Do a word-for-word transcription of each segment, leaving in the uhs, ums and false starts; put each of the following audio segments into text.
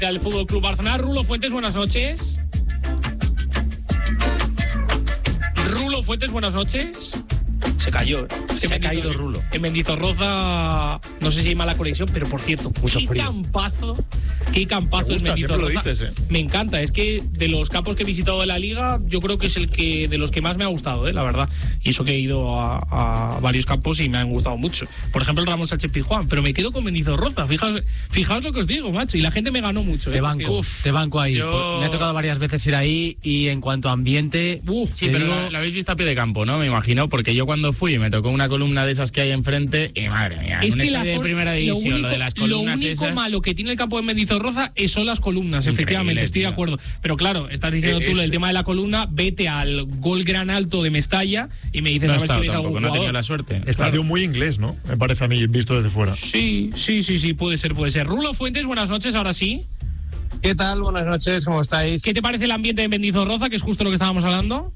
Al Fútbol Club Barcelona. Rulo Fuentes, buenas noches. Rulo Fuentes, buenas noches. Se cayó, se, se ha caído Rulo. En Mendizorroza, no sé si hay mala conexión, pero por cierto, mucho qué frío. campazo, qué campazo es Mendizorroza. Dices, ¿eh? Me encanta, es que de los campos que he visitado de la liga, yo creo que es el que de los que más me ha gustado, ¿eh? La verdad. Y eso que he ido a, a varios campos y me han gustado mucho. Por ejemplo, el Ramón Sánchez Pizjuán, pero me quedo con Mendizorroza. Fijaos, fijaos lo que os digo, macho. Y la gente me ganó mucho. ¿eh? Te banco, Uf, te banco ahí. Yo... Me ha tocado varias veces ir ahí y en cuanto a ambiente... Uf, sí, pero digo... la, la habéis visto a pie de campo, ¿no? Me imagino, porque yo cuando fui me tocó una columna de esas que hay enfrente y madre mía, es un que la de primera división, lo, único, lo de las columnas lo único esas... malo que tiene el campo de Mendizorroza son las columnas, increíble, efectivamente, estoy tío. de acuerdo. Pero claro, estás diciendo eh, tú es... el tema de la columna, vete al Gol Gran Alto de Mestalla y me dices no a ver si ves algún no jugador. he tenido la suerte. Estadio claro. muy inglés, ¿no? Me parece a mí, visto desde fuera. Sí, sí, sí, sí, puede ser, puede ser. Rulo Fuentes, buenas noches, ahora sí. ¿Qué tal? Buenas noches, ¿cómo estáis? ¿Qué te parece el ambiente de Mendizorroza, que es justo lo que estábamos hablando?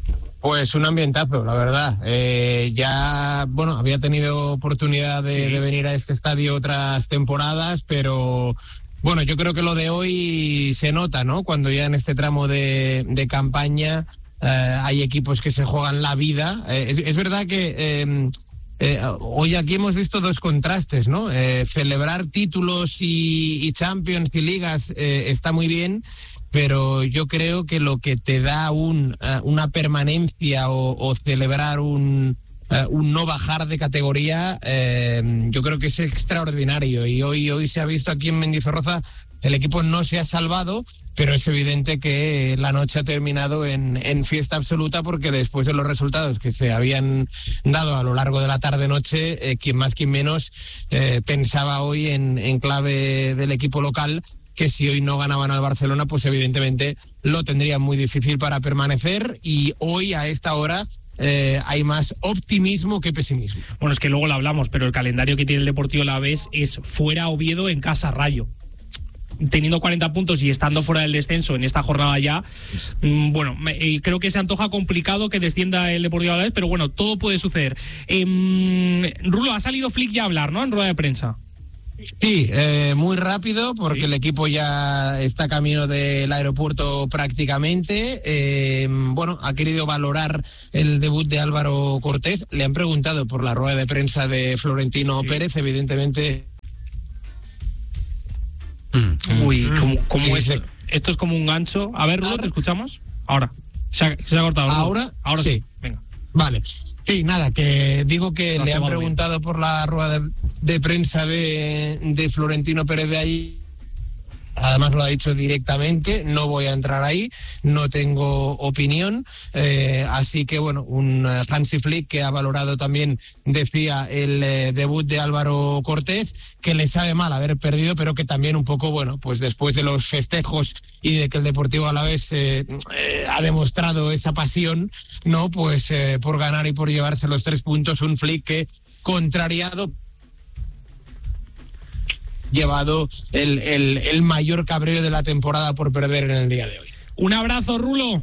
Pues un ambientazo, la verdad. Eh, ya, bueno, había tenido oportunidad de, sí. de venir a este estadio otras temporadas, pero bueno, yo creo que lo de hoy se nota, ¿no? Cuando ya en este tramo de, de campaña eh, hay equipos que se juegan la vida. Eh, es, es verdad que eh, eh, hoy aquí hemos visto dos contrastes, ¿no? Eh, celebrar títulos y, y Champions y ligas eh, está muy bien, pero yo creo que lo que te da un, uh, una permanencia o, o celebrar un, uh, un no bajar de categoría, eh, yo creo que es extraordinario. Y hoy, hoy se ha visto aquí en Mendizorroza, el equipo no se ha salvado, pero es evidente que la noche ha terminado en, en fiesta absoluta, porque después de los resultados que se habían dado a lo largo de la tarde-noche, eh, quien más, quien menos, eh, pensaba hoy en, en clave del equipo local, que si hoy no ganaban al Barcelona, pues evidentemente lo tendrían muy difícil para permanecer, y hoy a esta hora eh, hay más optimismo que pesimismo. Bueno, es que luego lo hablamos, pero el calendario que tiene el Deportivo Alavés es fuera Oviedo, en casa Rayo. Teniendo cuarenta puntos y estando fuera del descenso en esta jornada ya, mmm, bueno, me, eh, creo que se antoja complicado que descienda el Deportivo Alavés, pero bueno, todo puede suceder. Eh, Rulo, ha salido Flick ya a hablar, ¿no?, en rueda de prensa. Sí, eh, muy rápido, porque sí. el equipo ya está camino del aeropuerto prácticamente. Eh, bueno, ha querido valorar el debut de Álvaro Cortés. Le han preguntado por la rueda de prensa de Florentino sí. Pérez, evidentemente. Mm. Uy, ¿cómo, cómo esto? Esto es como un gancho. A ver, Rulo, ¿te escuchamos? Ahora. Se ha, se ha cortado. Rulo. ¿Ahora? Ahora sí. sí. Venga. Vale, sí, nada, que digo que no le han preguntado bien. por la rueda de, de prensa de, de Florentino Pérez de ahí. Además lo ha dicho directamente, no voy a entrar ahí, no tengo opinión, eh, así que bueno, un Hansi Flick que ha valorado también, decía, el eh, debut de Álvaro Cortés, que le sabe mal haber perdido, pero que también un poco, bueno, pues después de los festejos y de que el Deportivo Alavés eh, eh, ha demostrado esa pasión, ¿no? Pues eh, por ganar y por llevarse los tres puntos, un Flick que, contrariado, llevado el, el, el mayor cabreo de la temporada por perder en el día de hoy. Un abrazo, Rulo.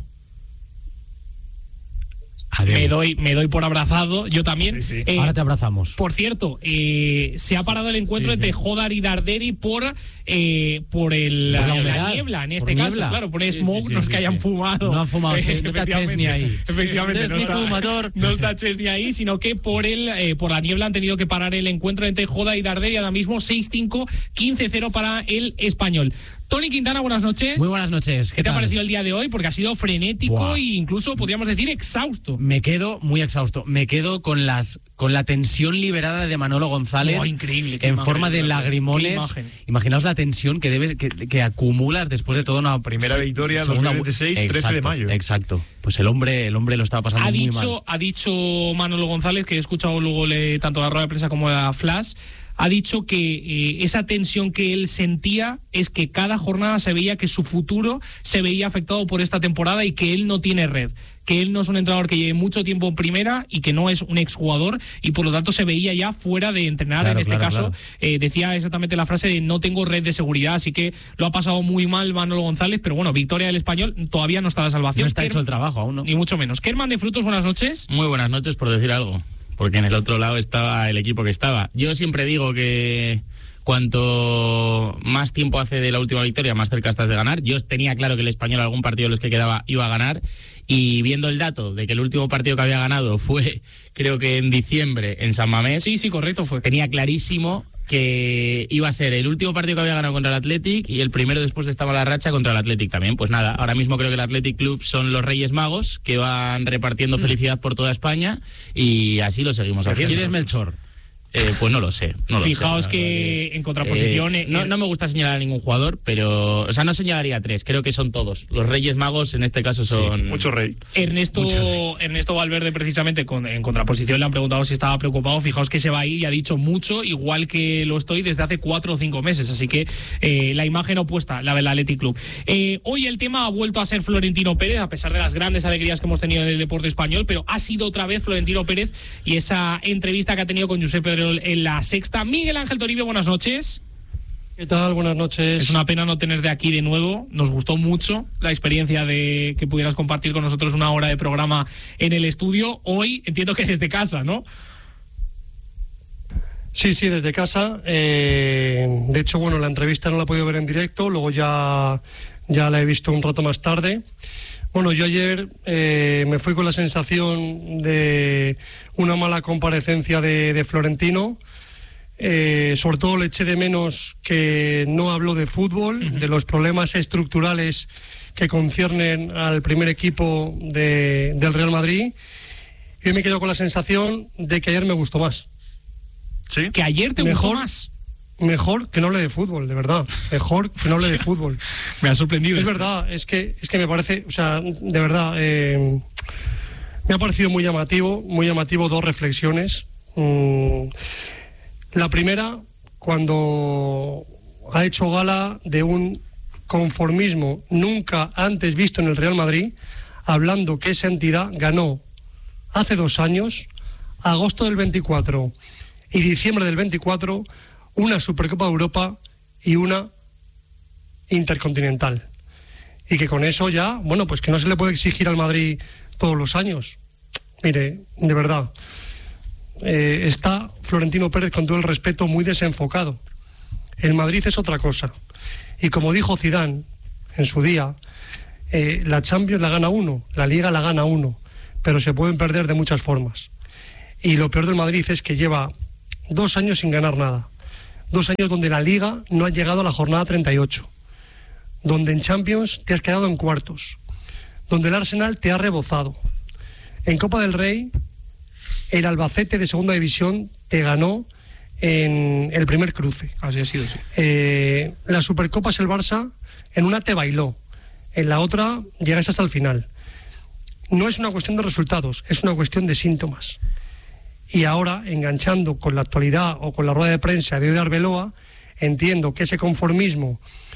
Adiós. Me doy, me doy por abrazado, yo también. Sí, sí. Eh, Ahora te abrazamos. Por cierto, eh, se ha parado el encuentro sí, sí, entre sí. Jodar y Darderi por eh, por el por la, la niebla, en este caso, niebla. Claro, por sí, smoke, sí, sí, no es sí, que sí, hayan sí. fumado. No han fumado, eh, sí, no taches ni ahí. Efectivamente, no, ni está, fumador. no taches ni ahí, sino que por el eh, por la niebla han tenido que parar el encuentro entre Jodar y Darderi, ahora mismo seis cinco, quince cero para el Español. Tony Quintana, buenas noches. Muy buenas noches. ¿Qué, ¿Qué te tal? ha parecido el día de hoy? Porque ha sido frenético e incluso, podríamos decir, exhausto. Me quedo muy exhausto. Me quedo con las con la tensión liberada de Manolo González. Oh, increíble. En imagen, forma de lagrimones. Imaginaos la tensión que debes que, que acumulas después de toda una primera victoria, dos mil dieciséis, exacto, trece de mayo. Exacto. Pues el hombre, el hombre lo estaba pasando ha muy dicho, mal. Ha dicho Manolo González, que he escuchado luego le, tanto la rueda de prensa como la flash, ha dicho que eh, esa tensión que él sentía es que cada jornada se veía que su futuro se veía afectado por esta temporada y que él no tiene red, que él no es un entrenador que lleve mucho tiempo en primera y que no es un exjugador y por lo tanto se veía ya fuera de entrenar. Claro, en este claro, caso claro. Eh, decía exactamente la frase de no tengo red de seguridad, así que lo ha pasado muy mal Manolo González, pero bueno, victoria del Español, todavía no está la salvación. No está Ker- hecho el trabajo aún, ¿no? Ni mucho menos. Kerman de Frutos, buenas noches. Muy buenas noches, por decir algo, porque en el otro lado estaba el equipo que estaba. Yo siempre digo que cuanto más tiempo hace de la última victoria, más cerca estás de ganar. Yo tenía claro que el Español algún partido de los que quedaba iba a ganar, y viendo el dato de que el último partido que había ganado fue, creo que en diciembre, en San Mamés. Sí, sí, correcto, fue. Tenía clarísimo que iba a ser el último partido que había ganado contra el Athletic y el primero después de esta mala racha contra el Athletic también. Pues nada, ahora mismo creo que el Athletic Club son los Reyes Magos que van repartiendo felicidad por toda España, y así lo seguimos haciendo. ¿Quién es Melchor? Eh, pues no lo sé. No lo Fijaos sé, que en contraposición... Eh, no, no me gusta señalar a ningún jugador, pero... O sea, no señalaría a tres, creo que son todos. Los Reyes Magos en este caso son... Sí, mucho rey. Ernesto, Mucho rey. Ernesto Valverde, precisamente, con, en contraposición, le han preguntado si estaba preocupado. Fijaos que se va a ir y ha dicho mucho, igual que lo estoy desde hace cuatro o cinco meses. Así que eh, la imagen opuesta, la del Athletic Club. Eh, hoy el tema ha vuelto a ser Florentino Pérez, a pesar de las grandes alegrías que hemos tenido en el deporte español, pero ha sido otra vez Florentino Pérez y esa entrevista que ha tenido con Josep Pedrerol en la Sexta. Miguel Ángel Toribio, buenas noches. ¿Qué tal? Buenas noches. Es una pena no tenerte aquí de nuevo. Nos gustó mucho la experiencia de que pudieras compartir con nosotros una hora de programa en el estudio. Hoy entiendo que desde casa, ¿no? Sí, sí, desde casa. Eh, de hecho, bueno, la entrevista no la he podido ver en directo, luego ya, ya la he visto un rato más tarde. Bueno, yo ayer eh, me fui con la sensación de una mala comparecencia de, de Florentino. Eh, sobre todo le eché de menos que no habló de fútbol, uh-huh. de los problemas estructurales que conciernen al primer equipo de, del Real Madrid. Y hoy me quedo con la sensación de que ayer me gustó más. ¿Sí? ¿Que ayer te mejor, gustó más? Mejor que no hable de fútbol, de verdad. Mejor que no hable de fútbol. Me ha sorprendido. Es verdad, es que, es que me parece, o sea, de verdad, eh, me ha parecido muy llamativo, muy llamativo dos reflexiones. Mm, La primera, cuando ha hecho gala de un conformismo nunca antes visto en el Real Madrid, hablando que esa entidad ganó hace dos años, agosto del veinticuatro y diciembre del veinticuatro, una Supercopa de Europa y una Intercontinental. Y que con eso ya, bueno, pues que no se le puede exigir al Madrid todos los años. Mire, de verdad... Eh, está Florentino Pérez, con todo el respeto, muy desenfocado. El Madrid es otra cosa. Y como dijo Zidane en su día, eh, la Champions la gana uno, la Liga la gana uno, pero se pueden perder de muchas formas. Y lo peor del Madrid es que lleva dos años sin ganar nada. Dos años donde la Liga no ha llegado a la jornada treinta y ocho. Donde en Champions te has quedado en cuartos. Donde el Arsenal te ha rebozado. En Copa del Rey... el Albacete de segunda división te ganó en el primer cruce. Así ha sido, sí. Eh, la Supercopa es el Barça, en una te bailó, en la otra llegas hasta el final. No es una cuestión de resultados, es una cuestión de síntomas. Y ahora, enganchando con la actualidad o con la rueda de prensa de Arbeloa, entiendo que ese conformismo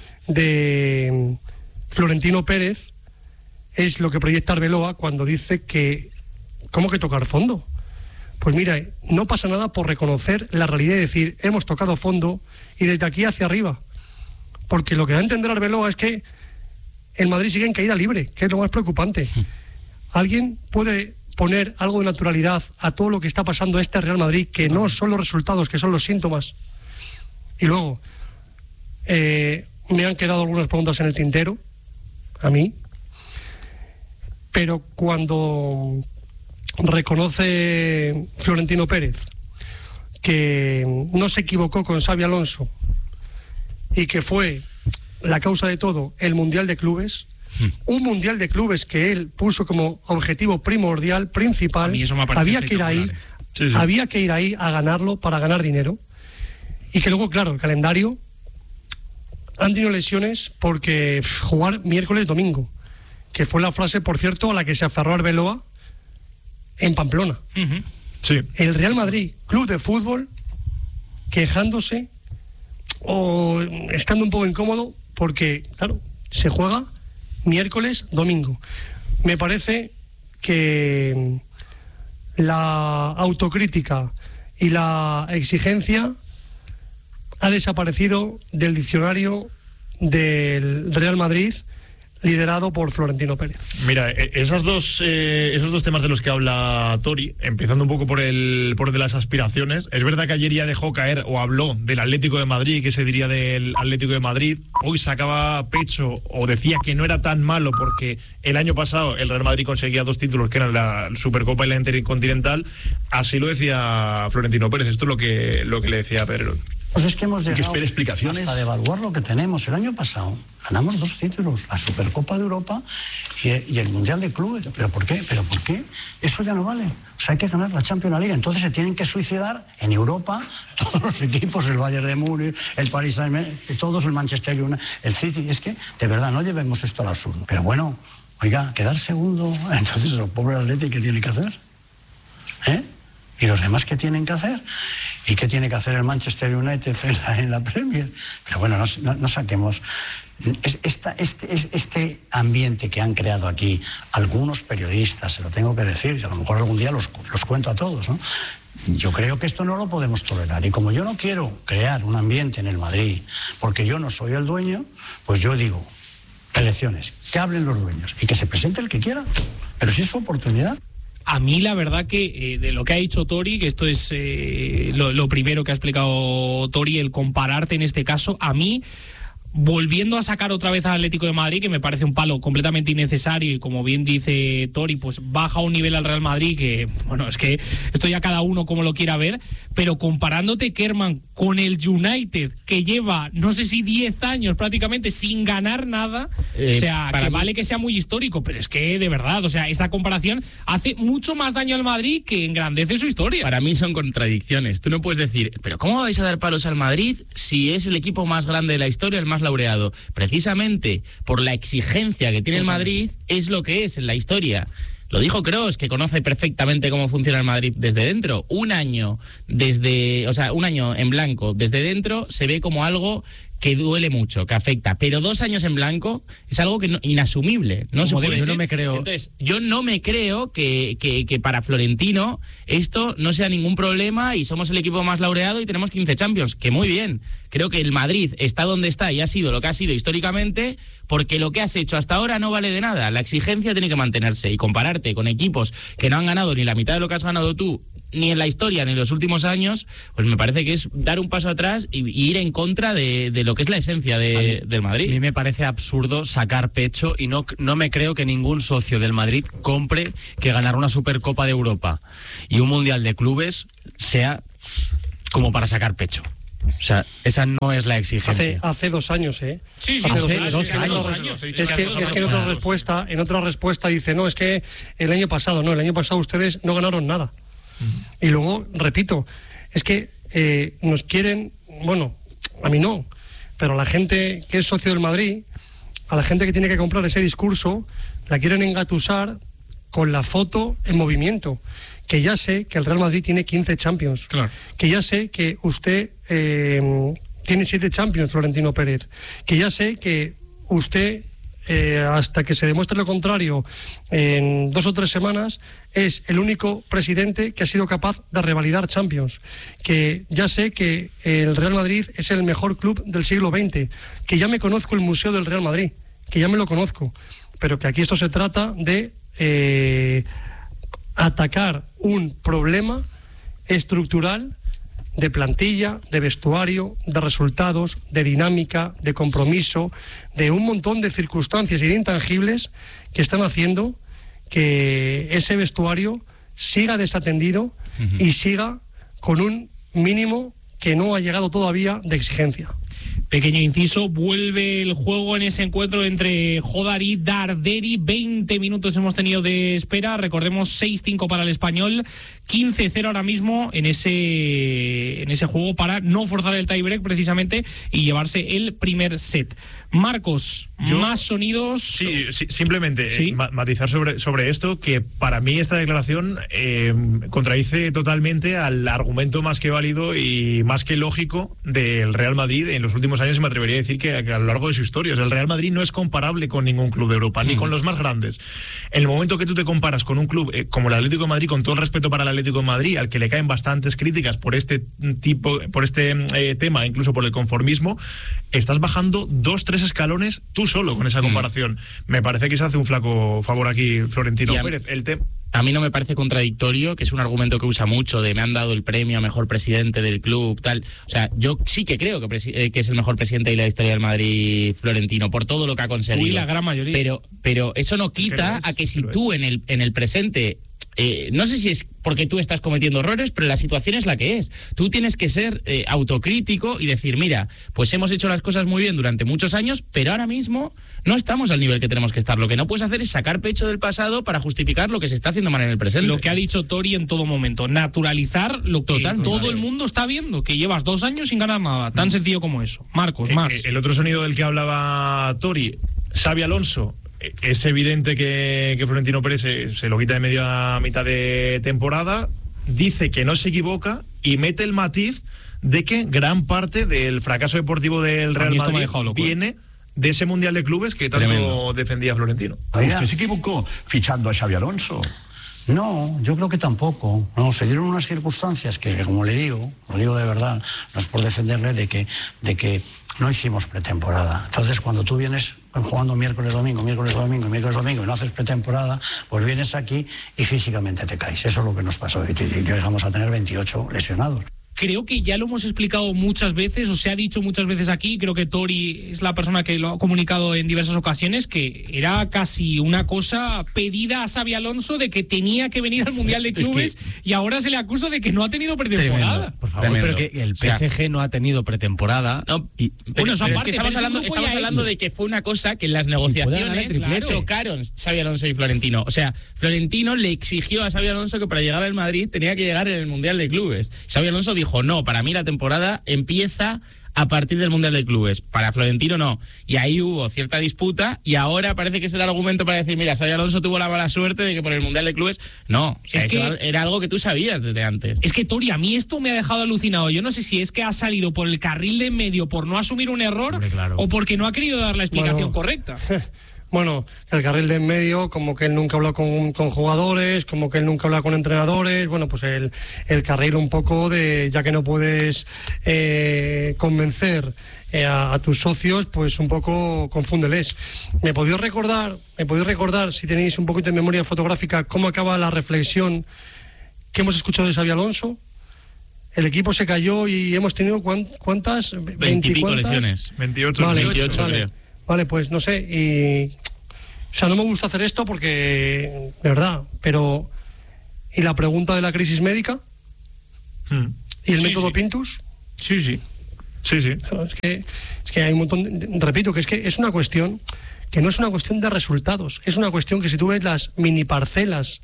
de Florentino Pérez es lo que proyecta Arbeloa cuando dice que ¿cómo que tocar fondo? Pues mira, no pasa nada por reconocer la realidad y decir, hemos tocado fondo y desde aquí hacia arriba. Porque lo que da a entender Arbeloa es que el Madrid sigue en caída libre, que es lo más preocupante. ¿Alguien puede poner algo de naturalidad a todo lo que está pasando a este Real Madrid, que no son los resultados, que son los síntomas? Y luego, eh, me han quedado algunas preguntas en el tintero, a mí, pero cuando... reconoce Florentino Pérez que no se equivocó con Xabi Alonso y que fue la causa de todo el Mundial de Clubes, hmm. un Mundial de Clubes que él puso como objetivo primordial, principal. A mí eso me había que ir ahí, sí, sí. había que ir ahí a ganarlo para ganar dinero, y que luego, claro, el calendario han tenido lesiones porque pff, jugar miércoles domingo, que fue la frase, por cierto, a la que se aferró Arbeloa en Pamplona. Uh-huh. Sí. El Real Madrid, club de fútbol, quejándose o estando un poco incómodo porque, claro, se juega miércoles, domingo. Me parece que la autocrítica y la exigencia ha desaparecido del diccionario del Real Madrid liderado por Florentino Pérez. Mira, esas dos, eh, esos dos temas de los que habla Tori, empezando un poco por el, por el de las aspiraciones, es verdad que ayer ya dejó caer o habló del Atlético de Madrid, que se diría del Atlético de Madrid, hoy sacaba pecho o decía que no era tan malo porque el año pasado el Real Madrid conseguía dos títulos que eran la Supercopa y la Intercontinental, así lo decía Florentino Pérez, esto es lo que, lo que le decía a Pedro. Pues es que hemos llegado que espere explicaciones hasta devaluar lo que tenemos. El año pasado ganamos dos títulos, la Supercopa de Europa y, y el Mundial de Clubes. ¿Pero por qué? ¿Pero por qué? Eso ya no vale. O sea, hay que ganar la Champions League. Entonces se tienen que suicidar en Europa todos los equipos, el Bayern de Múnich, el Paris Saint-Germain, todos, el Manchester United, el City. Es que, de verdad, no llevemos esto al absurdo. Pero bueno, oiga, quedar segundo, entonces el pobre Atleti, ¿qué tiene que hacer? ¿Eh? ¿Y los demás qué tienen que hacer? ¿Y qué tiene que hacer el Manchester United en la, en la Premier? Pero bueno, no, no, no saquemos... Es, esta, este, es, este ambiente que han creado aquí algunos periodistas, se lo tengo que decir, y a lo mejor algún día los, los cuento a todos, ¿no? Yo creo que esto no lo podemos tolerar. Y como yo no quiero crear un ambiente en el Madrid, porque yo no soy el dueño, pues yo digo, elecciones, que hablen los dueños y que se presente el que quiera. Pero si es su oportunidad. A mí la verdad que eh, de lo que ha dicho Tori, que esto es eh, lo, lo primero que ha explicado Tori, el compararte en este caso, a mí, volviendo a sacar otra vez al Atlético de Madrid, que me parece un palo completamente innecesario y como bien dice Tori, pues baja un nivel al Real Madrid que, bueno, es que esto ya cada uno como lo quiera ver, pero comparándote, Kerman, con el United, que lleva, no sé si diez años prácticamente sin ganar nada, eh, o sea, que mí... vale que sea muy histórico, pero es que de verdad, o sea, esta comparación hace mucho más daño al Madrid que engrandece su historia. Para mí son contradicciones. Tú no puedes decir, pero ¿cómo vais a dar palos al Madrid si es el equipo más grande de la historia, el más laureado? Precisamente por la exigencia que tiene el Madrid, es lo que es en la historia. Lo dijo Kroos, que conoce perfectamente cómo funciona el Madrid desde dentro. Un año desde, o sea, un año en blanco desde dentro se ve como algo que duele mucho, que afecta, pero dos años en blanco es algo que no, inasumible, no se puede. Yo no me creo. Entonces, yo no me creo que, que, que para Florentino esto no sea ningún problema y somos el equipo más laureado y tenemos quince Champions, que muy bien. Creo que el Madrid está donde está y ha sido lo que ha sido históricamente porque lo que has hecho hasta ahora no vale de nada. La exigencia tiene que mantenerse y compararte con equipos que no han ganado ni la mitad de lo que has ganado tú, ni en la historia, ni en los últimos años, pues me parece que es dar un paso atrás y, y ir en contra de, de lo que es la esencia de, mí, del Madrid. A mí me parece absurdo sacar pecho y no, no me creo que ningún socio del Madrid compre que ganar una Supercopa de Europa y un Mundial de Clubes sea como para sacar pecho. O sea, esa no es la exigencia. Hace, hace dos años, ¿eh? Sí, sí, hace dos, dos, años, dos sí, años. dos años. Es que, es que en otra respuesta, en otra respuesta dice, no, es que el año pasado, no, el año pasado ustedes no ganaron nada. Uh-huh. Y luego, repito, es que eh, nos quieren, bueno, a mí no, pero a la gente que es socio del Madrid, a la gente que tiene que comprar ese discurso, la quieren engatusar con la foto en movimiento. Que ya sé que el Real Madrid tiene quince Champions. Claro. Que ya sé que usted eh, tiene siete Champions, Florentino Pérez. Que ya sé que usted, eh, hasta que se demuestre lo contrario, en dos o tres semanas, es el único presidente que ha sido capaz de revalidar Champions. Que ya sé que el Real Madrid es el mejor club del siglo veinte. Que ya me conozco el Museo del Real Madrid. Que ya me lo conozco. Pero que aquí esto se trata de... Eh, atacar un problema estructural de plantilla, de vestuario, de resultados, de dinámica, de compromiso, de un montón de circunstancias y de intangibles que están haciendo que ese vestuario siga desatendido uh-huh. y siga con un mínimo que no ha llegado todavía de exigencia. Pequeño inciso, vuelve el juego en ese encuentro entre Jodar y Darderi. veinte minutos hemos tenido de espera. Recordemos, seis cinco para el Español, quince cero ahora mismo en ese, en ese juego para no forzar el tiebreak precisamente y llevarse el primer set. Marcos, Yo, más sonidos. Sí, sí simplemente ¿Sí? Eh, matizar sobre, sobre esto, que para mí esta declaración eh, contradice totalmente al argumento más que válido y más que lógico del Real Madrid en los últimos últimos años y me atrevería a decir que, que a lo largo de su historia. O sea, el Real Madrid no es comparable con ningún club de Europa, mm. ni con los más grandes. En el momento que tú te comparas con un club eh, como el Atlético de Madrid, con todo el respeto para el Atlético de Madrid, al que le caen bastantes críticas por este tipo, por este eh, tema, incluso por el conformismo, estás bajando dos, tres escalones tú solo con esa comparación. Mm. Me parece que se hace un flaco favor aquí Florentino Pérez. El tema... A mí no me parece contradictorio, que es un argumento que usa mucho, de me han dado el premio a mejor presidente del club, tal. O sea, yo sí que creo que, presi- eh, que es el mejor presidente de la historia del Madrid, Florentino, por todo lo que ha conseguido. Uy, la gran mayoría. Pero, pero eso no quita a que si tú en el, en el presente... Eh, no sé si es porque tú estás cometiendo errores, pero la situación es la que es. Tú tienes que ser eh, autocrítico y decir, mira, pues hemos hecho las cosas muy bien durante muchos años, pero ahora mismo no estamos al nivel que tenemos que estar. Lo que no puedes hacer es sacar pecho del pasado para justificar lo que se está haciendo mal en el presente. Lo que ha dicho Tori en todo momento, naturalizar lo que Total, todo total. el mundo está viendo, que llevas dos años sin ganar nada, tan sencillo como eso. Marcos, más. Eh, el otro sonido del que hablaba Tori, Xabi Alonso. Es evidente que, que Florentino Pérez se, se lo quita de medio a mitad de temporada, dice que no se equivoca y mete el matiz de que gran parte del fracaso deportivo del Real Madrid loco, viene ¿eh? de ese Mundial de Clubes que tanto Tremendo. defendía Florentino. ¿Usted se equivocó fichando a Xabi Alonso? No, yo creo que tampoco. No, se dieron unas circunstancias que, como le digo, lo digo de verdad, no es por defenderle, de que, de que no hicimos pretemporada. Entonces, cuando tú vienes jugando miércoles, domingo, miércoles, domingo, miércoles, domingo y no haces pretemporada, pues vienes aquí y físicamente te caes. Eso es lo que nos pasó. Y llegamos a tener veintiocho lesionados. Creo que ya lo hemos explicado muchas veces, o se ha dicho muchas veces aquí, creo que Tori es la persona que lo ha comunicado en diversas ocasiones, que era casi una cosa pedida a Xabi Alonso de que tenía que venir al Mundial de Clubes, es que... y ahora se le acusa de que no ha tenido pretemporada. Tremendo, por favor, Tremendo. Pero que el P S G o sea, no ha tenido pretemporada. No, y, pero, bueno, pero aparte, es que estamos hablando, estamos hablando de que fue una cosa que en las negociaciones claro. chocaron Xabi Alonso y Florentino. O sea, Florentino le exigió a Xabi Alonso que para llegar al Madrid tenía que llegar en el Mundial de Clubes. Xabi Alonso dijo Dijo, no, para mí la temporada empieza a partir del Mundial de Clubes. Para Florentino no. Y ahí hubo cierta disputa y ahora parece que es el argumento para decir, mira, Xabi Alonso tuvo la mala suerte de que por el Mundial de Clubes... No, o sea, es eso que era algo que tú sabías desde antes. Es que, Tori, a mí esto me ha dejado alucinado. Yo no sé si es que ha salido por el carril de en medio por no asumir un error Hombre, claro. o porque no ha querido dar la explicación bueno. correcta. Bueno, el carril de en medio, como que él nunca habla con, con jugadores, como que él nunca habla con entrenadores, bueno, pues el, el carril un poco de, ya que no puedes eh, convencer eh, a, a tus socios, pues un poco confúndeles. ¿Me podéis recordar, me podéis recordar, si tenéis un poquito de memoria fotográfica, cómo acaba la reflexión que hemos escuchado de Xabi Alonso? El equipo se cayó y hemos tenido ¿cuántas? Veintipico lesiones. veintiocho, vale, veintiocho vale. creo. Vale, pues no sé, y... O sea, no me gusta hacer esto porque... De verdad, pero... ¿Y la pregunta de la crisis médica? Hmm. ¿Y el sí, método sí. Pintus? Sí, sí. Sí, sí. Es que, es que hay un montón... De, repito, que es que es una cuestión... Que no es una cuestión de resultados. Es una cuestión que si tú ves las mini parcelas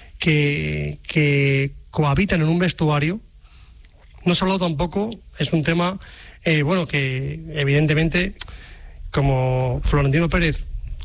que, que cohabitan en un vestuario... No se ha hablado tampoco... Es un tema... Eh, bueno, que evidentemente... Como Florentino Pérez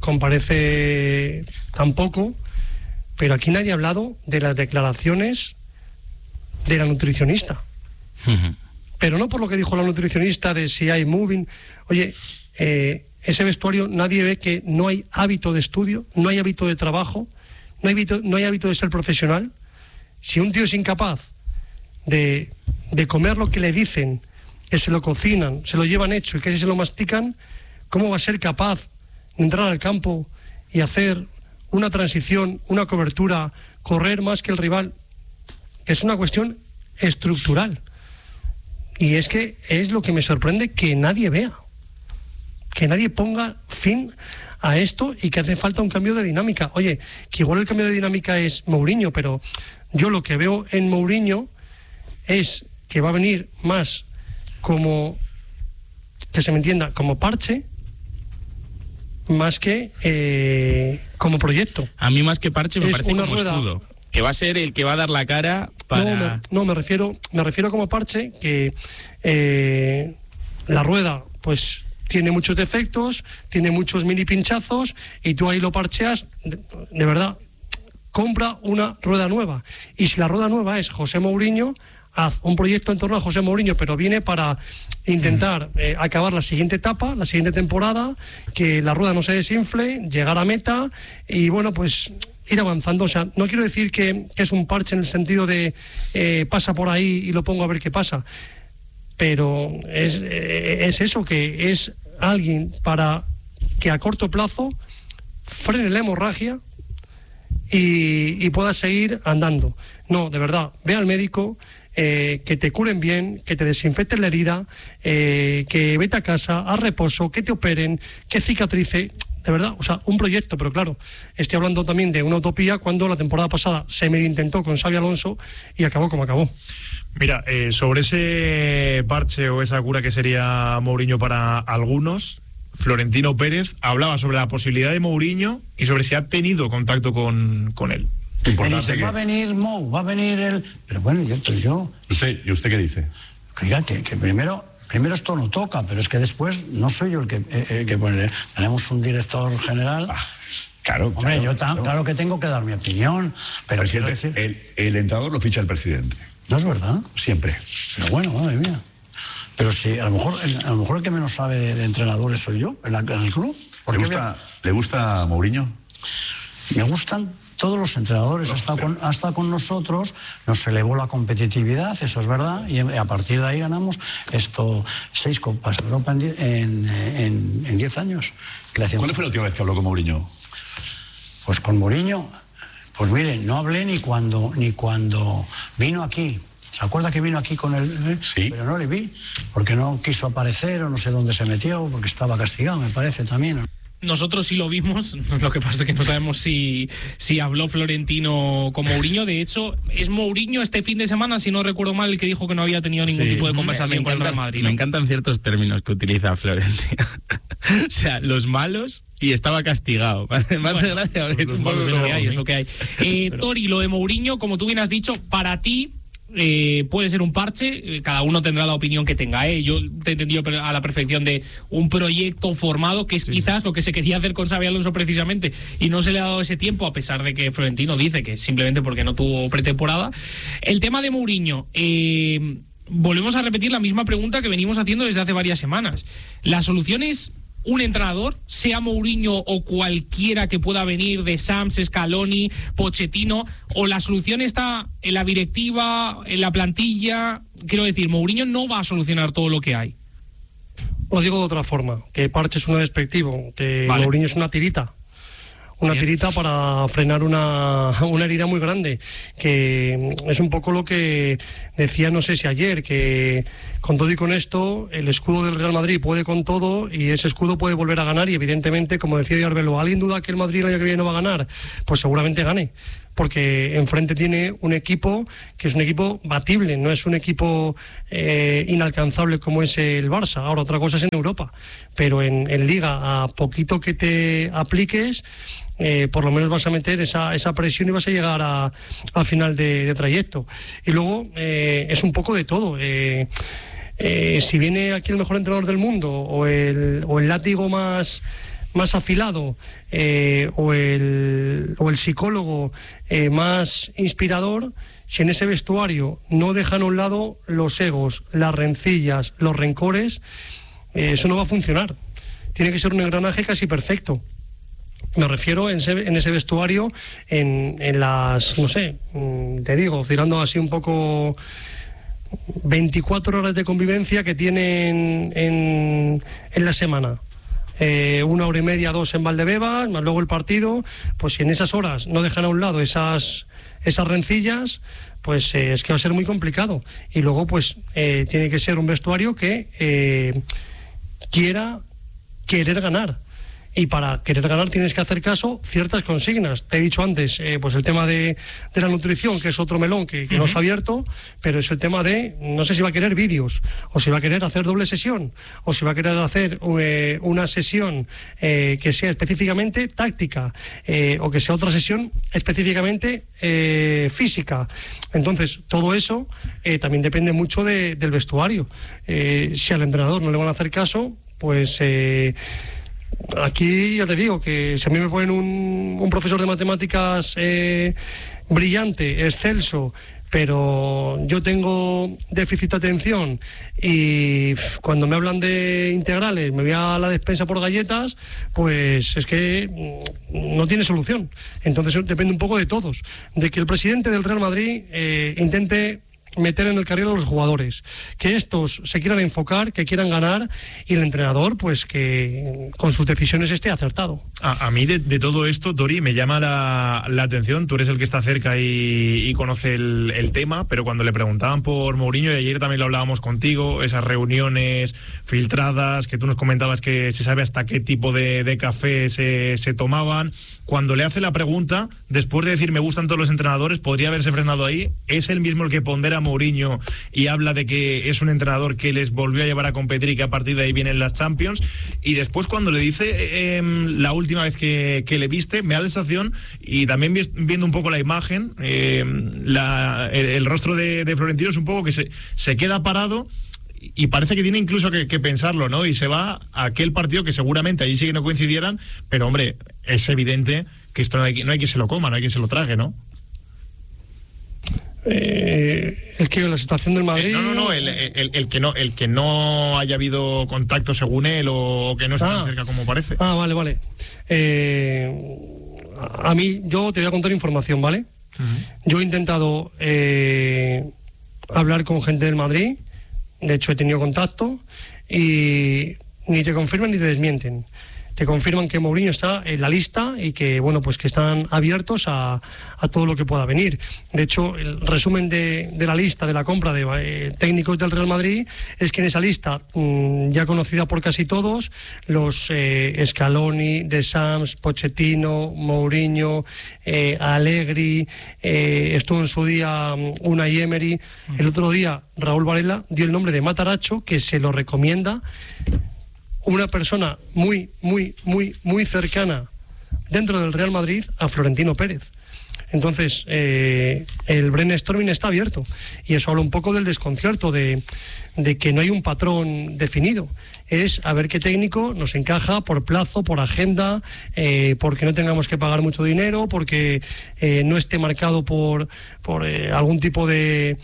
comparece tampoco, pero aquí nadie ha hablado de las declaraciones de la nutricionista. Uh-huh. Pero no por lo que dijo la nutricionista de si hay moving. Oye, eh, ese vestuario nadie ve que no hay hábito de estudio, no hay hábito de trabajo, no hay hábito, no hay hábito de ser profesional. Si un tío es incapaz de, de comer lo que le dicen, que se lo cocinan, se lo llevan hecho y que se lo mastican, ¿cómo va a ser capaz de entrar al campo y hacer una transición, una cobertura, correr más que el rival? Es una cuestión estructural. Y es que es lo que me sorprende que nadie vea. Que nadie ponga fin a esto y que hace falta un cambio de dinámica. Oye, que igual el cambio de dinámica es Mourinho, pero yo lo que veo en Mourinho es que va a venir más como, que se me entienda, como parche, más que eh, como proyecto. A mí más que parche me es parece como rueda, escudo, que va a ser el que va a dar la cara para... No, me, no, me refiero me refiero como parche, que eh, la rueda pues tiene muchos defectos, tiene muchos mini pinchazos y tú ahí lo parcheas, de, de verdad, compra una rueda nueva. Y si la rueda nueva es José Mourinho, haz un proyecto en torno a José Mourinho, pero viene para intentar eh, acabar la siguiente etapa, la siguiente temporada, que la rueda no se desinfle, llegar a meta y bueno, pues ir avanzando. O sea, no quiero decir que, que es un parche en el sentido de eh, pasa por ahí y lo pongo a ver qué pasa, pero es, eh, es eso, que es alguien para que a corto plazo frene la hemorragia y, y puedas seguir andando. No, de verdad, ve al médico, eh, que te curen bien, que te desinfecten la herida, eh, que vete a casa, a reposo, que te operen, que cicatrice. De verdad, o sea, un proyecto, pero claro, estoy hablando también de una utopía cuando la temporada pasada se medio intentó con Xabi Alonso y acabó como acabó. Mira, eh, sobre ese parche o esa cura que sería Mourinho para algunos, Florentino Pérez hablaba sobre la posibilidad de Mourinho y sobre si ha tenido contacto con, con él. Me dice, que... va a venir Mou, va a venir el... Pero bueno, yo... yo... ¿Usted, ¿Y usted qué dice? Oiga, que, que primero... Primero esto no toca, pero es que después no soy yo el que, eh, que pone. Tenemos un director general. Ah, claro, Hombre, claro, yo tan, claro. claro que tengo que dar mi opinión, pero quiero decir... El, el entrenador lo ficha el presidente. ¿No es verdad? Siempre. Pero bueno, madre mía. Pero sí, a lo mejor el, a lo mejor el que menos sabe de, de entrenadores soy yo, en, la, en el club. ¿Le gusta, ¿Le gusta Mourinho? Me gustan todos los entrenadores, hasta con, hasta con nosotros nos elevó la competitividad, eso es verdad, y a partir de ahí ganamos esto seis Copas de Europa en diez, en, en, en diez años. ¿Cuándo fue la última vez que habló con Mourinho? Pues con Mourinho, pues mire, no hablé ni cuando, ni cuando vino aquí. ¿Se acuerda que vino aquí con el...? Sí. Pero no le vi, porque no quiso aparecer o no sé dónde se metió, porque estaba castigado, me parece también. Nosotros sí lo vimos, lo que pasa es que no sabemos si, si habló Florentino con Mourinho. De hecho, es Mourinho este fin de semana, si no recuerdo mal, el que dijo que no había tenido ningún sí, tipo de conversación me, me con el encanta, Real Madrid, ¿no? Me encantan ciertos términos que utiliza Florentino. O sea, los malos y estaba castigado. Más bueno, de gracia, es un poco es lo que hay, es lo que hay. Eh, Pero... Tori, lo de Mourinho, como tú bien has dicho, para ti... Eh, puede ser un parche, eh, cada uno tendrá la opinión que tenga, ¿eh? Yo te he entendido a la perfección de un proyecto formado, que es sí. quizás lo que se quería hacer con Xabi Alonso precisamente, y no se le ha dado ese tiempo, a pesar de que Florentino dice que simplemente porque no tuvo pretemporada. El tema de Mourinho, eh, volvemos a repetir la misma pregunta que venimos haciendo desde hace varias semanas. ¿La solución es un entrenador, sea Mourinho o cualquiera que pueda venir de Sams, Scaloni, Pochettino, o la solución está en la directiva, en la plantilla? Quiero decir, Mourinho no va a solucionar todo lo que hay. Lo digo de otra forma, que parche es un despectivo, que vale. Mourinho es una tirita. Una Bien. tirita para frenar una, una herida muy grande, que es un poco lo que decía, no sé si ayer, que con todo y con esto, el escudo del Real Madrid puede con todo y ese escudo puede volver a ganar y evidentemente, como decía Arbelo, ¿alguien duda que el Madrid el año que viene no va a ganar? Pues seguramente gane, porque enfrente tiene un equipo que es un equipo batible, no es un equipo eh, inalcanzable como es el Barça. Ahora, otra cosa es en Europa, pero en, en Liga, a poquito que te apliques, eh, por lo menos vas a meter esa, esa presión y vas a llegar a, al final de, de trayecto. Y luego eh, es un poco de todo. Eh, eh, si viene aquí el mejor entrenador del mundo o el, o el látigo más... más afilado eh, o, el, o el psicólogo eh, más inspirador, si en ese vestuario no dejan a un lado los egos, las rencillas, los rencores, eh, eso no va a funcionar. Tiene que ser un engranaje casi perfecto. Me refiero en ese, en ese vestuario, en, en las, no sé, te digo, tirando así un poco... veinticuatro horas de convivencia que tienen en, en la semana. Eh, una hora y media, dos en Valdebebas, más luego el partido, pues si en esas horas no dejan a un lado esas, esas rencillas, pues eh, es que va a ser muy complicado. Y luego pues eh, tiene que ser un vestuario que eh, quiera querer ganar. Y para querer ganar tienes que hacer caso ciertas consignas. Te he dicho antes, eh, pues el tema de, de la nutrición, que es otro melón que, que uh-huh. no se ha abierto, pero es el tema de, no sé si va a querer vídeos, o si va a querer hacer doble sesión, o si va a querer hacer eh, una sesión eh, que sea específicamente táctica, eh, o que sea otra sesión específicamente eh, física. Entonces, todo eso eh, también depende mucho de, del vestuario. Eh, si al entrenador no le van a hacer caso, pues... Eh, aquí ya te digo que si a mí me ponen un, un profesor de matemáticas eh, brillante, excelso, pero yo tengo déficit de atención y cuando me hablan de integrales me voy a la despensa por galletas, pues es que no tiene solución. Entonces depende un poco de todos, de que el presidente del Real Madrid eh, intente meter en el carril a los jugadores, que estos se quieran enfocar, que quieran ganar, y el entrenador pues que con sus decisiones esté acertado. A, a mí de, de todo esto, Tori, me llama la, la atención, tú eres el que está cerca y, y conoce el, el tema, pero cuando le preguntaban por Mourinho, y ayer también lo hablábamos contigo, esas reuniones filtradas, que tú nos comentabas que se sabe hasta qué tipo de, de café se, se tomaban, cuando le hace la pregunta, después de decir me gustan todos los entrenadores, podría haberse frenado ahí, es el mismo el que pondera Mourinho y habla de que es un entrenador que les volvió a llevar a competir y que a partir de ahí vienen las Champions, y después cuando le dice eh, la última vez que, que le viste, me da la sensación, y también viendo un poco la imagen, eh, la, el, el rostro de, de Florentino es un poco que se, se queda parado y parece que tiene incluso que, que pensarlo, ¿no? Y se va a aquel partido que seguramente allí sí que no coincidieran, pero hombre, es evidente que esto no hay, no hay quien se lo coma, no hay quien se lo trague, ¿no? Eh, es que la situación del Madrid... Eh, no, no, no el, el, el, que no, el que no haya habido contacto según él o, o que no esté ah, tan cerca como parece. Ah, vale, vale. Eh, a mí, yo te voy a contar información, ¿vale? Uh-huh. Yo he intentado eh, hablar con gente del Madrid, de hecho he tenido contacto, y ni te confirman ni te desmienten. Te confirman que Mourinho está en la lista y que, bueno, pues que están abiertos a, a todo lo que pueda venir. De hecho, el resumen de, de la lista de la compra de eh, técnicos del Real Madrid es que en esa lista, mmm, ya conocida por casi todos, los eh, Scaloni, De Sams, Pochettino, Mourinho, eh, Allegri, eh, estuvo en su día um, Unai Emery. El otro día Raúl Varela dio el nombre de Matarazzo, que se lo recomienda una persona muy, muy, muy, muy cercana dentro del Real Madrid a Florentino Pérez. Entonces, eh, el brainstorming está abierto y eso habla un poco del desconcierto, de, de que no hay un patrón definido. Es a ver qué técnico nos encaja por plazo, por agenda, eh, porque no tengamos que pagar mucho dinero, porque eh, no esté marcado por, por eh, algún tipo de...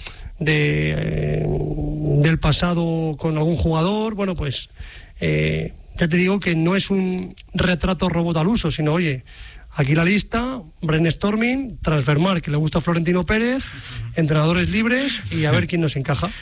de eh, del pasado con algún jugador. Bueno, pues eh, ya te digo que no es un retrato robot al uso, sino, oye, aquí la lista, brainstorming, Transfermarkt, que le gusta a Florentino Pérez, entrenadores libres y a ver quién nos encaja.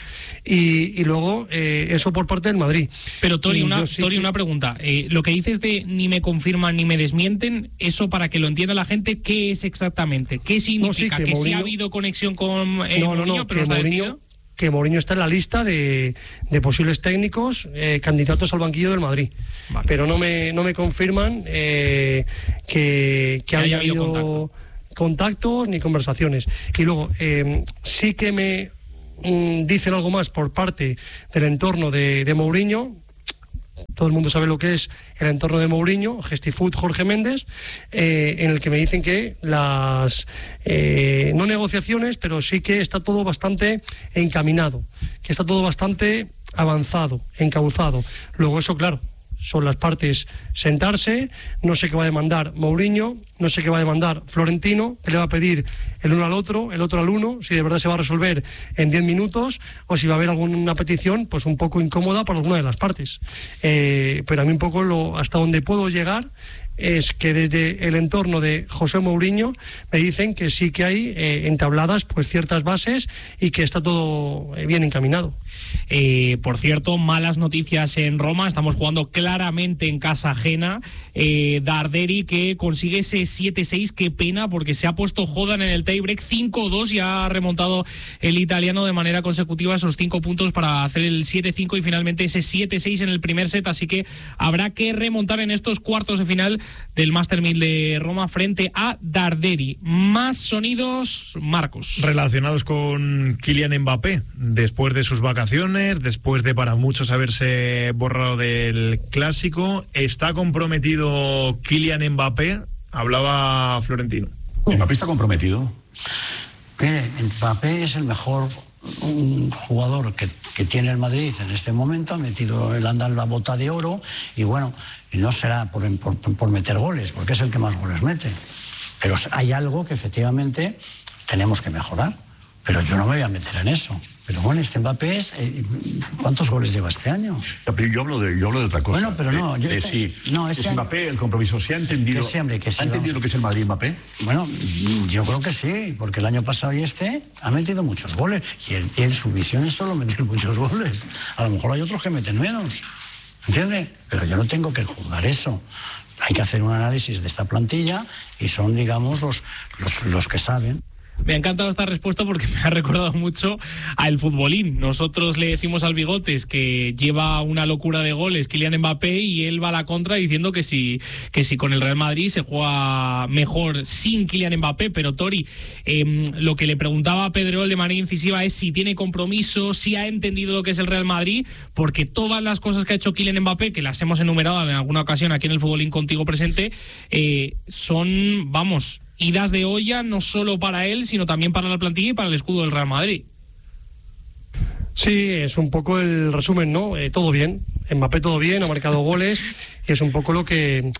Y, y luego eh, eso por parte del Madrid. Pero Tori, una, sí Tori que... una pregunta. Eh, lo que dices de ni me confirman ni me desmienten, eso para que lo entienda la gente, ¿qué es exactamente? ¿Qué significa? No, sí, que que sí Mourinho... ha habido conexión con eh, no, no, Mourinho, no, pero que no Mourinho, que Mourinho está en la lista de, de posibles técnicos eh, candidatos al banquillo del Madrid. Vale. Pero no me, no me confirman eh, que, que, que haya habido contacto. contactos ni conversaciones. Y luego, eh, sí que me mm, dicen algo más por parte del entorno de, de Mourinho. Todo el mundo sabe lo que es el entorno de Mourinho, Gestifood, Jorge Méndez, eh, en el que me dicen que las, eh, no negociaciones, pero sí que está todo bastante encaminado, que está todo bastante avanzado, encauzado. Luego eso, claro, son las partes sentarse, no sé qué va a demandar Mourinho, no sé qué va a demandar Florentino, que le va a pedir el uno al otro, el otro al uno, si de verdad se va a resolver en diez minutos o si va a haber alguna petición pues un poco incómoda para alguna de las partes. Eh, pero a mí un poco lo, hasta donde puedo llegar es que desde el entorno de José Mourinho me dicen que sí que hay eh, entabladas pues ciertas bases y que está todo eh, bien encaminado. Eh, por cierto, malas noticias en Roma, estamos jugando claramente en casa ajena. eh, Darderi que consigue ese siete seis, qué pena porque se ha puesto Jodan en el tiebreak cinco dos y ha remontado el italiano de manera consecutiva esos cinco puntos para hacer el siete cinco y finalmente ese siete seis en el primer set, así que habrá que remontar en estos cuartos de final del Master mil de Roma frente a Darderi. Más sonidos, Marcos. Relacionados con Kylian Mbappé, después de sus vacaciones, después de para muchos haberse borrado del Clásico, ¿está comprometido Kylian Mbappé? Hablaba Florentino. ¿Mbappé está comprometido? Mire, Mbappé es el mejor un jugador que, que tiene el Madrid en este momento, ha metido el anda en la bota de oro y bueno, y no será por, por, por meter goles, porque es el que más goles mete, pero hay algo que efectivamente tenemos que mejorar. Pero yo no me voy a meter en eso. Pero bueno, este Mbappé es... Eh, ¿cuántos goles lleva este año? Pero yo hablo de, yo hablo de otra cosa. Bueno, pero no... Yo Eh, este, sí, no, este es Mbappé, el compromiso. ¿Se ha entendido, que sí, hombre, que sí, ¿ha entendido vamos. lo que es el Madrid, Mbappé? Bueno, yo creo que sí, porque el año pasado y este ha metido muchos goles. Y, el, y en su visión es solo meter muchos goles. A lo mejor hay otros que meten menos. ¿Entiendes? Pero yo no tengo que juzgar eso. Hay que hacer un análisis de esta plantilla y son, digamos, los, los, los que saben. Me ha encantado esta respuesta porque me ha recordado mucho al futbolín. Nosotros le decimos al Bigotes que lleva una locura de goles Kylian Mbappé y él va a la contra diciendo que si, que si con el Real Madrid se juega mejor sin Kylian Mbappé. Pero Tori, eh, lo que le preguntaba a Pedrerol de manera incisiva es si tiene compromiso, si ha entendido lo que es el Real Madrid, porque todas las cosas que ha hecho Kylian Mbappé, que las hemos enumerado en alguna ocasión aquí en el Futbolín contigo presente, eh, son, vamos... idas de olla no solo para él, sino también para la plantilla y para el escudo del Real Madrid. Sí, es un poco el resumen, ¿no? Eh, todo bien, Mbappé todo bien, ha marcado goles, y es un poco lo que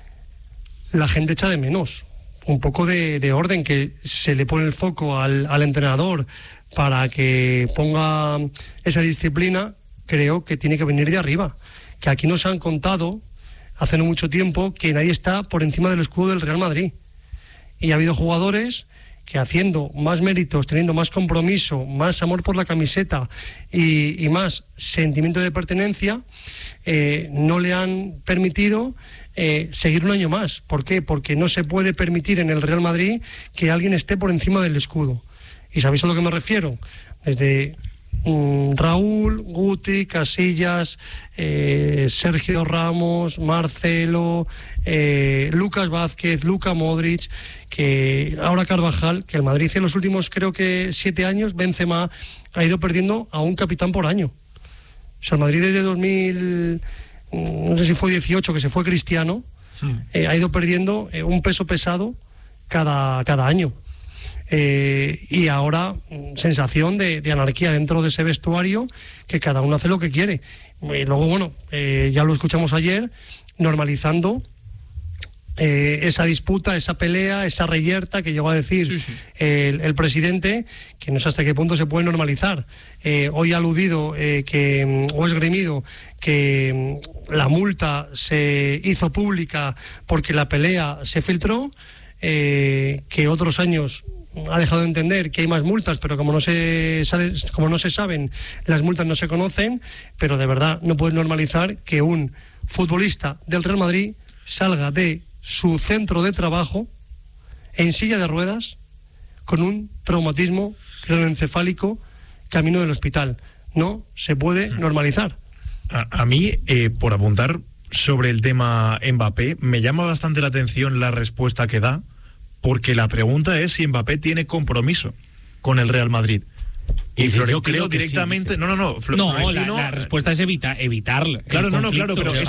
la gente echa de menos. Un poco de, de orden, que se le pone el foco al, al entrenador para que ponga esa disciplina, creo que tiene que venir de arriba. Que aquí nos han contado, hace no mucho tiempo, que nadie está por encima del escudo del Real Madrid. Y ha habido jugadores que haciendo más méritos, teniendo más compromiso, más amor por la camiseta y, y más sentimiento de pertenencia, eh, no le han permitido eh, seguir un año más. ¿Por qué? Porque no se puede permitir en el Real Madrid que alguien esté por encima del escudo. ¿Y sabéis a lo que me refiero? Desde Raúl, Guti, Casillas, eh, Sergio Ramos, Marcelo, eh, Lucas Vázquez, Luka Modric, que ahora Carvajal, que el Madrid en los últimos creo que siete años, Benzema ha ido perdiendo a un capitán por año. O sea, el Madrid desde dos mil, no sé si fue dieciocho, que se fue Cristiano, eh, ha ido perdiendo eh, un peso pesado cada, cada año. Eh, y ahora sensación de, de anarquía dentro de ese vestuario, que cada uno hace lo que quiere. Y luego, bueno, eh, ya lo escuchamos ayer, normalizando eh, esa disputa, esa pelea, esa reyerta que llegó a decir sí, sí. El, el presidente, que no sé hasta qué punto se puede normalizar. Eh, hoy ha aludido eh, que, o esgrimido que la multa se hizo pública porque la pelea se filtró, eh, que otros años ha dejado de entender que hay más multas, pero como no se sabe, como no se saben, las multas no se conocen. Pero de verdad no puedes normalizar que un futbolista del Real Madrid salga de su centro de trabajo en silla de ruedas con un traumatismo craneoencefálico camino del hospital. No se puede normalizar. A, a mí, eh, por apuntar sobre el tema Mbappé, me llama bastante la atención la respuesta que da, porque la pregunta es si Mbappé tiene compromiso con el Real Madrid. Y Florentino directamente... Sí, no, no, no. Florentino, no, la, la respuesta es evita, evitar. Claro, no, no, claro, pero...